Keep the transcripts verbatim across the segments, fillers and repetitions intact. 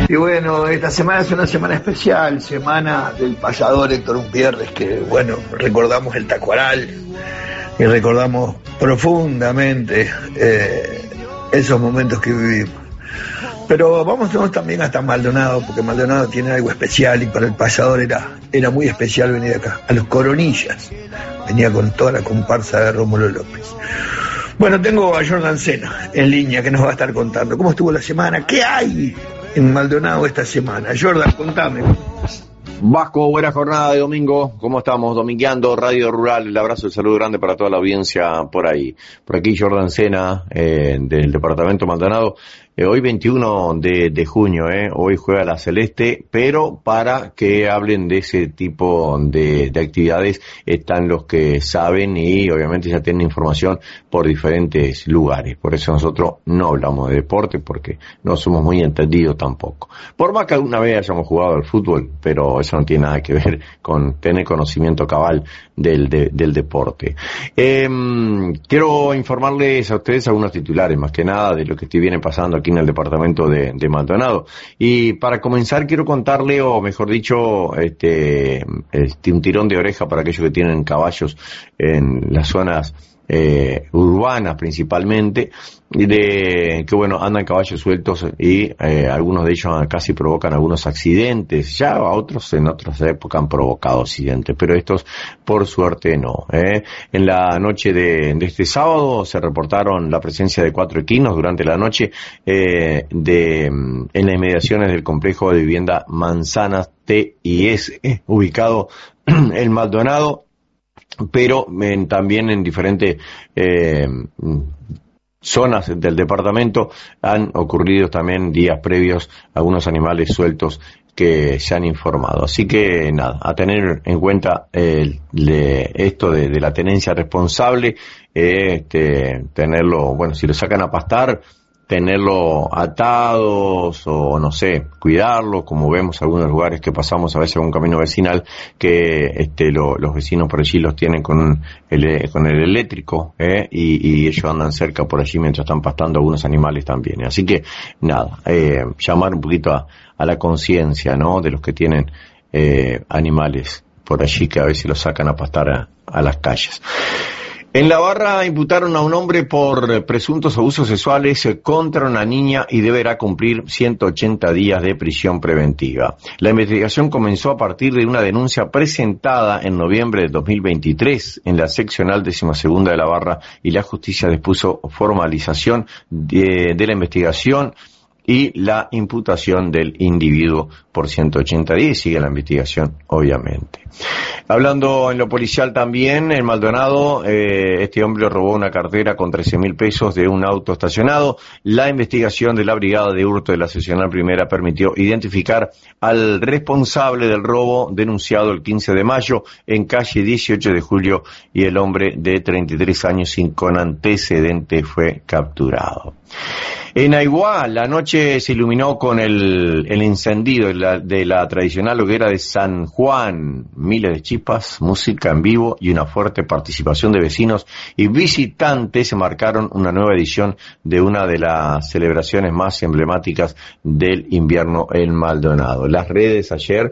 Y bueno, esta semana es una semana especial, semana del payador Héctor Umpierres, que bueno, recordamos el Tacuaral y recordamos profundamente eh, esos momentos que vivimos. Pero vamos también hasta Maldonado, porque Maldonado tiene algo especial y para el payador era, era muy especial venir acá, a los Coronillas. Venía con toda la comparsa de Rómulo López. Bueno, tengo a Jordan Sena en línea que nos va a estar contando cómo estuvo la semana, qué hay en Maldonado esta semana. Jordan, contame. Vasco, buena jornada de domingo. ¿Cómo estamos? Domingueando, Radio Rural. El abrazo, el saludo grande para toda la audiencia por ahí. Por aquí Jordan Sena, eh, del departamento Maldonado. Eh, hoy veintiuno de, de junio, eh, hoy juega la Celeste, pero para que hablen de ese tipo de, de actividades están los que saben y obviamente ya tienen información por diferentes lugares. Por eso nosotros no hablamos de deporte porque no somos muy entendidos tampoco. Por más que alguna vez hayamos jugado al fútbol, pero eso no tiene nada que ver con tener conocimiento cabal del, de, del deporte. Eh, quiero informarles a ustedes algunos titulares, más que nada, de lo que viene pasando aquí en el departamento de, de Maldonado. Y para comenzar quiero contarle, o mejor dicho, este, este un tirón de oreja para aquellos que tienen caballos en las zonas eh, urbanas principalmente, de que bueno, andan caballos sueltos y eh, algunos de ellos casi provocan algunos accidentes. Ya a otros en otras épocas han provocado accidentes, pero estos por suerte no. ¿eh? En la noche de, de este sábado se reportaron la presencia de cuatro equinos durante la noche eh, de en las inmediaciones del complejo de vivienda Manzanas T y S, eh, ubicado en Maldonado, pero en, también en diferentes eh, zonas del departamento han ocurrido también días previos algunos animales sueltos que se han informado. Así que nada, a tener en cuenta eh, le, esto de, de la tenencia responsable, eh, este, tenerlo, bueno, si lo sacan a pastar, tenerlo atados o no sé, cuidarlo, como vemos algunos lugares que pasamos a veces a un camino vecinal que este lo, los vecinos por allí los tienen con el, con el eléctrico eh, y, y ellos andan cerca por allí mientras están pastando algunos animales también. Así que nada, eh, llamar un poquito a, a la conciencia, ¿no? De los que tienen eh, animales por allí que a veces los sacan a pastar a, a las calles. En La Barra imputaron a un hombre por presuntos abusos sexuales contra una niña y deberá cumplir ciento ochenta días de prisión preventiva. La investigación comenzó a partir de una denuncia presentada en noviembre de dos mil veintitrés en la seccional decimosegunda de La Barra y la justicia dispuso formalización de, de la investigación y la imputación del individuo por ciento ochenta días. Sigue la investigación, obviamente. Hablando en lo policial también, en Maldonado, eh, este hombre robó una cartera con trece mil pesos de un auto estacionado. La investigación de la Brigada de Hurto de la Seccional Primera permitió identificar al responsable del robo denunciado el quince de mayo en calle dieciocho de julio y el hombre de treinta y tres años y con antecedente fue capturado. En Aiguá, la noche se iluminó con el, el encendido de la, de la tradicional hoguera de San Juan. Miles de chispas, música en vivo y una fuerte participación de vecinos y visitantes marcaron una nueva edición de una de las celebraciones más emblemáticas del invierno en Maldonado. Las redes ayer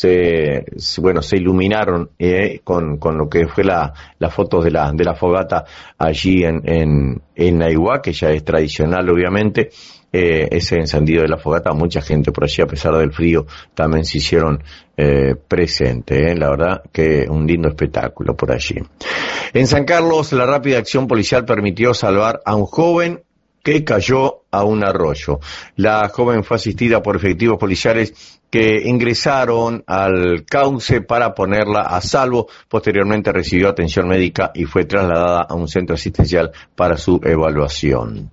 se, bueno, se iluminaron eh, con, con lo que fue la, las fotos de la, de la fogata allí en, en, en Aiguá, que ya es tradicional obviamente. Eh, ese encendido de la fogata, mucha gente por allí a pesar del frío también se hicieron eh, presente, eh, la verdad que un lindo espectáculo por allí. En San Carlos, la rápida acción policial permitió salvar a un joven que cayó a un arroyo. La joven fue asistida por efectivos policiales que ingresaron al cauce para ponerla a salvo. Posteriormente recibió atención médica y fue trasladada a un centro asistencial para su evaluación.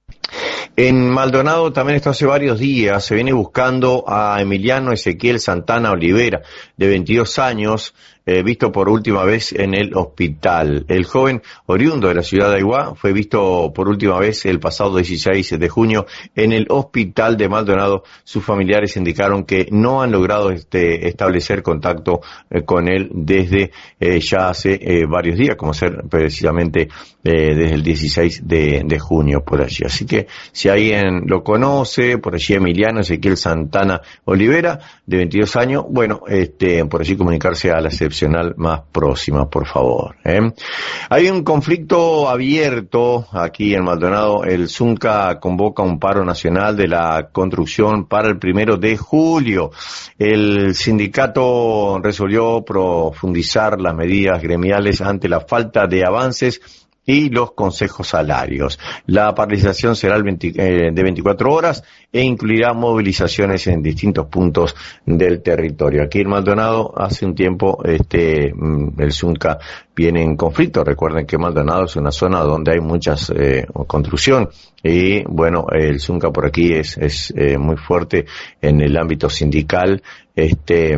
En Maldonado también esto hace varios días se viene buscando a Emiliano Ezequiel Santana Olivera, de veintidós años, eh, visto por última vez en el hospital. El joven oriundo de la ciudad de Aiguá fue visto por última vez el pasado dieciséis de junio en el hospital de Maldonado. Sus familiares indicaron que no han logrado este, establecer contacto eh, con él desde eh, ya hace eh, varios días, como ser precisamente eh, desde el dieciséis de junio por allí. Así que que si alguien lo conoce, por allí Emiliano Ezequiel Santana Olivera, de veintidós años, bueno, este, por allí comunicarse a la excepcional más próxima, por favor. ¿eh? Hay un conflicto abierto aquí en Maldonado. El Zunca convoca un paro nacional de la construcción para el primero de julio. El sindicato resolvió profundizar las medidas gremiales ante la falta de avances y los consejos salarios. La paralización será el veinte, eh, de veinticuatro horas e incluirá movilizaciones en distintos puntos del territorio. Aquí en Maldonado hace un tiempo este el Zunca viene en conflicto. Recuerden que Maldonado es una zona donde hay muchas eh, construcción y bueno, el Zunca por aquí es es eh, muy fuerte en el ámbito sindical. Este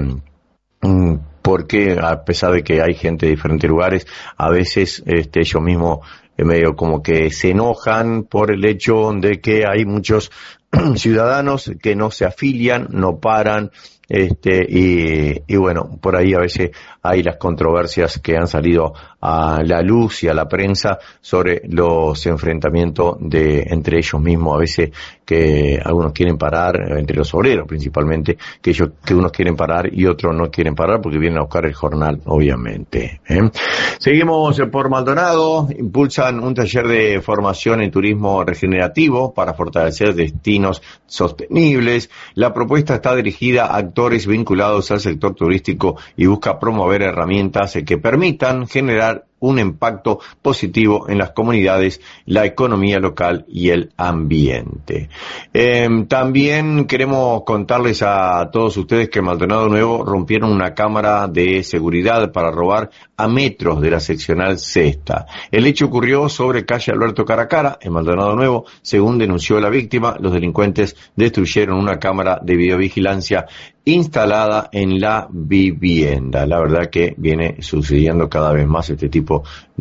mm, porque a pesar de que hay gente de diferentes lugares, a veces este, ellos mismos eh, medio como que se enojan por el hecho de que hay muchos ciudadanos que no se afilian, no paran, este y, y bueno, por ahí a veces hay las controversias que han salido a la luz y a la prensa sobre los enfrentamientos de entre ellos mismos, a veces que algunos quieren parar, entre los obreros principalmente, que ellos que unos quieren parar y otros no quieren parar porque vienen a buscar el jornal, obviamente. ¿eh? Seguimos por Maldonado. Impulsan un taller de formación en turismo regenerativo para fortalecer destinos sostenibles. La propuesta está dirigida a actores vinculados al sector turístico y busca promover herramientas que permitan generar un impacto positivo en las comunidades, la economía local y el ambiente. Eh, también queremos contarles a todos ustedes que en Maldonado Nuevo rompieron una cámara de seguridad para robar a metros de la seccional Sexta. El hecho ocurrió sobre calle Alberto Caracara, en Maldonado Nuevo. Según denunció la víctima, los delincuentes destruyeron una cámara de videovigilancia instalada en la vivienda. La verdad que viene sucediendo cada vez más este tipo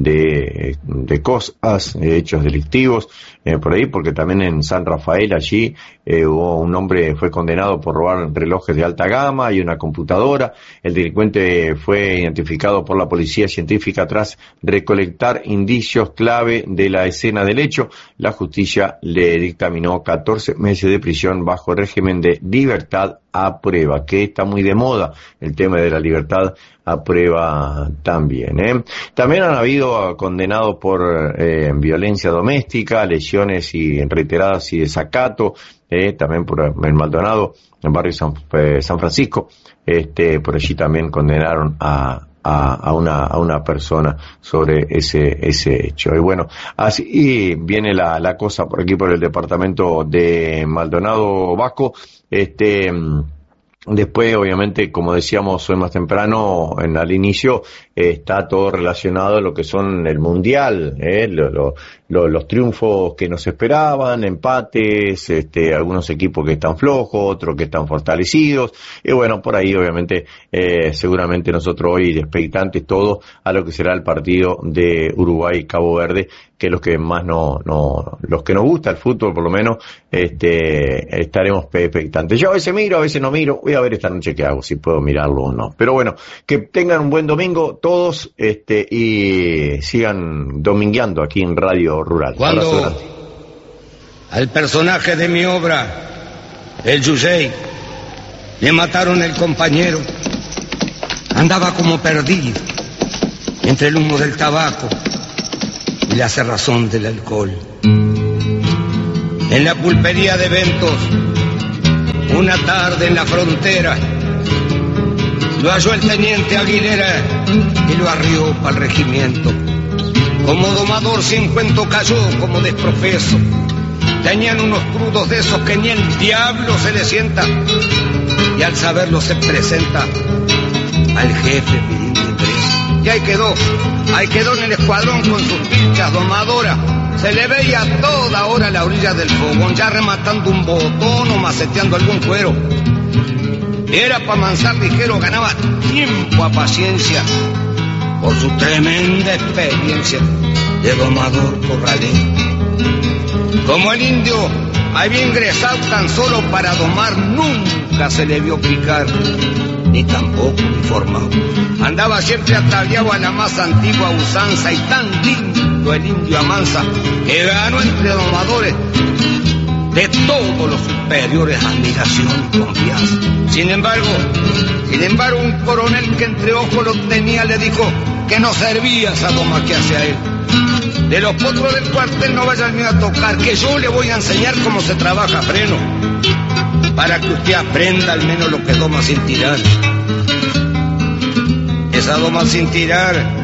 de, de cosas, hechos delictivos eh, por ahí, porque también en San Rafael allí eh, hubo un hombre fue condenado por robar relojes de alta gama y una computadora. El delincuente fue identificado por la policía científica tras recolectar indicios clave de la escena del hecho. La justicia le dictaminó catorce meses de prisión bajo régimen de libertad a prueba, que está muy de moda el tema de la libertad a prueba también. ¿eh? También han habido condenados por eh, violencia doméstica, lesiones y reiteradas y desacato, eh, también por el Maldonado, en el barrio San, eh, San Francisco, este, por allí también condenaron a A, a una a una persona sobre ese ese hecho. Y bueno, así viene la la cosa por aquí por el departamento de Maldonado Vasco. Este Después, obviamente, como decíamos hoy más temprano, en al inicio, eh, está todo relacionado a lo que son el Mundial, eh, lo, lo, lo, los triunfos que nos esperaban, empates, este, algunos equipos que están flojos, otros que están fortalecidos, y bueno, por ahí, obviamente, eh, seguramente nosotros hoy expectantes todos a lo que será el partido de Uruguay-Cabo Verde, que los que más no, no, los que nos gusta el fútbol, por lo menos, este, estaremos expectantes. Yo a veces miro, a veces no miro, voy a ver esta noche qué hago, si puedo mirarlo o no. Pero bueno, que tengan un buen domingo todos, este, y sigan domingueando aquí en Radio Rural. Cuando al personaje de mi obra, el Yusei, le mataron el compañero, andaba como perdido entre el humo del tabaco y la cerrazón del alcohol. En la pulpería de Ventos, una tarde en la frontera, lo halló el teniente Aguilera y lo arrió para el regimiento. Como domador sin cuento cayó como desprofeso. Tenían unos crudos de esos que ni el diablo se le sienta, y al saberlo se presenta al jefe pidiendo ingreso. Y ahí quedó, ahí quedó en el escuadrón con sus pinchas domadoras. Se le veía a toda hora a la orilla del fogón, ya rematando un botón o maceteando algún cuero. Era pa' mansar ligero, ganaba tiempo a paciencia por su tremenda experiencia de domador corralero. Como el indio había ingresado tan solo para domar, nunca se le vio picar ni tampoco uniformado. Andaba siempre ataviado a la más antigua usanza y tan lindo el indio Amansa que ganó entre domadores de todos los superiores admiración y confianza. Sin embargo, sin embargo, un coronel que entre ojos lo tenía le dijo que no servía esa doma que hace a él. De los potros del cuartel no vayan ni a tocar, que yo le voy a enseñar cómo se trabaja freno, para que usted aprenda al menos lo que doma sin tirar. Esa doma sin tirar